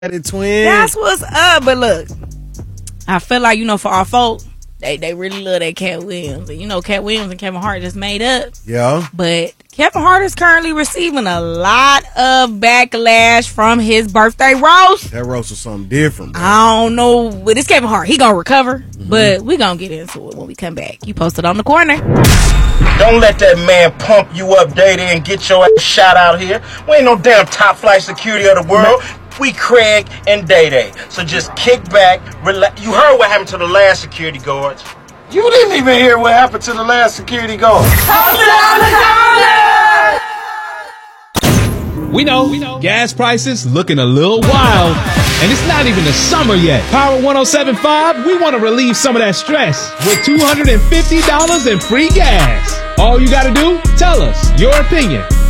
Twin. That's what's up. But look, I feel like, for our folk, they really love that Cat Williams. And Cat Williams and Kevin Hart just made up. Yeah. But Kevin Hart is currently receiving a lot of backlash from his birthday roast. That roast was something different, bro. I don't know, but it's Kevin Hart. He gonna recover, but we gonna get into it when we come back. You posted on the corner. Don't let that man pump you up, Day-Day, and get your ass shot out here. We ain't no damn top flight security of the world. We Craig and Day-Day. So just kick back, relax. You heard what happened to the last security guards. You didn't even hear what happened to the last security guard. We know gas prices looking a little wild, and it's not even the summer yet. Power 107.5, we want to relieve some of that stress with $250 in free gas. All you got to do, tell us your opinion.